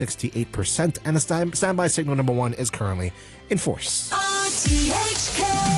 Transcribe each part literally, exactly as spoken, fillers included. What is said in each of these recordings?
sixty-eight percent, and the stand- standby signal number one is currently in force. R T H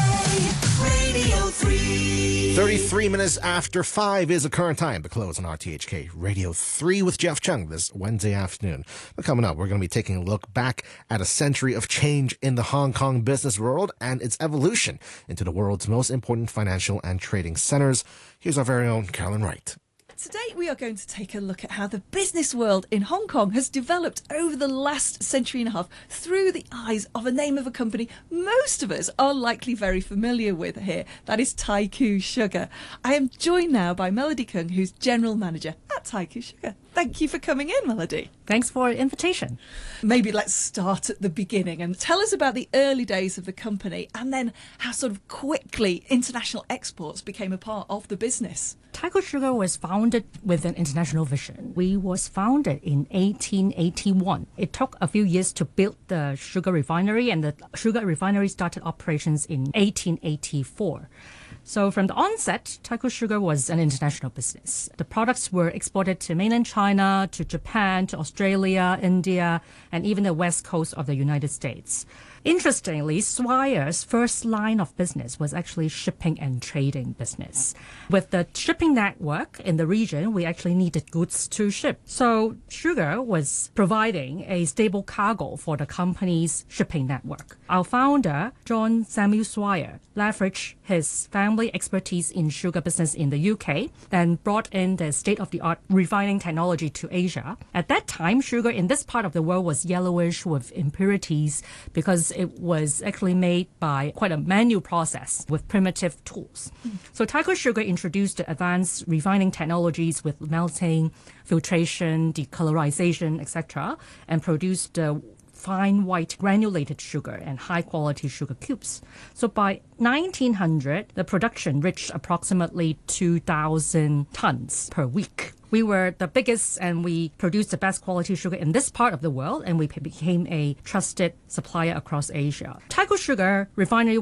K Radio three. thirty-three minutes after five is the current time to close on R T H K Radio three with Jeff Chung this Wednesday afternoon. But coming up, we're going to be taking a look back at a century of change in the Hong Kong business world and its evolution into the world's most important financial and trading centers. Here's our very own Carolyn Wright. Today we are going to take a look at how the business world in Hong Kong has developed over the last century and a half through the eyes of a name of a company most of us are likely very familiar with here. That is Taikoo Sugar. I am joined now by Melody Kung, who's General Manager at Taikoo Sugar. Thank you for coming in, Melody. Thanks for the invitation. Maybe let's start at the beginning and tell us about the early days of the company and then how sort of quickly international exports became a part of the business. Taikoo Sugar was founded with an international vision. We was founded in eighteen eighty-one. It took a few years to build the sugar refinery, and the sugar refinery started operations in eighteen eighty-four. So from the onset, Taikoo Sugar was an international business. The products were exported to mainland China, to Japan, to Australia, India, and even the west coast of the United States. Interestingly, Swire's first line of business was actually shipping and trading business. With the shipping network in the region, we actually needed goods to ship. So Sugar was providing a stable cargo for the company's shipping network. Our founder, John Samuel Swire, leveraged his family expertise in sugar business in the U K, then brought in the state-of-the-art refining technology to Asia. At that time, sugar in this part of the world was yellowish with impurities because it was actually made by quite a manual process with primitive tools. Mm. So Taikoo Sugar introduced the advanced refining technologies with melting, filtration, decolorization, et cetera, and produced the fine white granulated sugar and high-quality sugar cubes. So by nineteen hundred, the production reached approximately two thousand tons per week. We were the biggest and we produced the best quality sugar in this part of the world, and we became a trusted supplier across Asia. Taikoo Sugar refinery